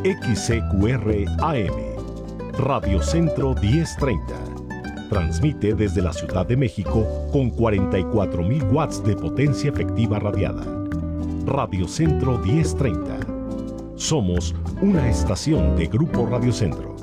XCQR AM, Radio Centro 1030. Transmite desde la Ciudad de México con 44,000 watts de potencia efectiva radiada. Radio Centro 1030. Somos una estación de Grupo Radio Centro.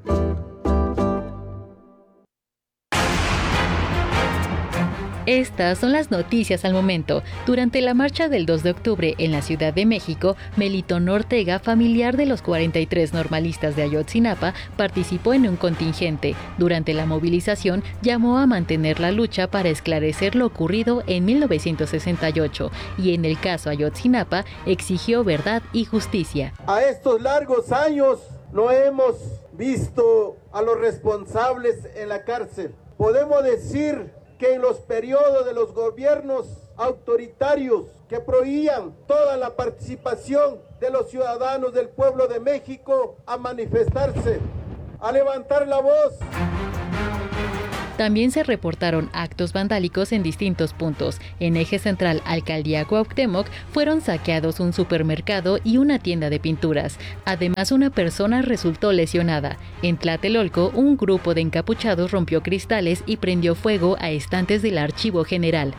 Estas son las noticias al momento. Durante la marcha del 2 de octubre en la Ciudad de México, Melitón Ortega, familiar de los 43 normalistas de Ayotzinapa, participó en un contingente. Durante la movilización, llamó a mantener la lucha para esclarecer lo ocurrido en 1968 y en el caso Ayotzinapa exigió verdad y justicia. A estos largos años no hemos visto a los responsables en la cárcel. Podemos decir que en los periodos de los gobiernos autoritarios que prohibían toda la participación de los ciudadanos del pueblo de México a manifestarse, a levantar la voz. También se reportaron actos vandálicos en distintos puntos. En Eje Central, Alcaldía Cuauhtémoc, fueron saqueados un supermercado y una tienda de pinturas. Además, una persona resultó lesionada. En Tlatelolco, un grupo de encapuchados rompió cristales y prendió fuego a estantes del Archivo General.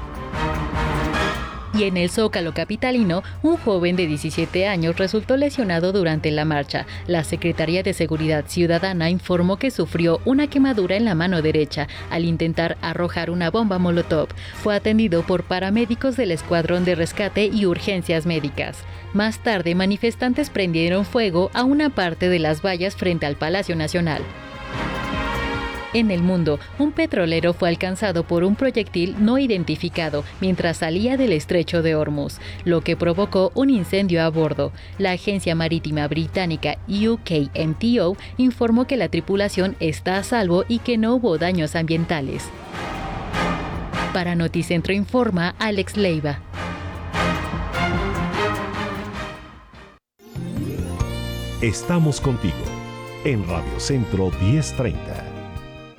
Y en el Zócalo capitalino, un joven de 17 años resultó lesionado durante la marcha. La Secretaría de Seguridad Ciudadana informó que sufrió una quemadura en la mano derecha al intentar arrojar una bomba molotov. Fue atendido por paramédicos del Escuadrón de Rescate y Urgencias Médicas. Más tarde, manifestantes prendieron fuego a una parte de las vallas frente al Palacio Nacional. En el mundo, un petrolero fue alcanzado por un proyectil no identificado mientras salía del estrecho de Hormuz, lo que provocó un incendio a bordo. La agencia marítima británica UKMTO informó que la tripulación está a salvo y que no hubo daños ambientales. Para Noticentro Informa, Alex Leiva. Estamos contigo en Radio Centro 1030.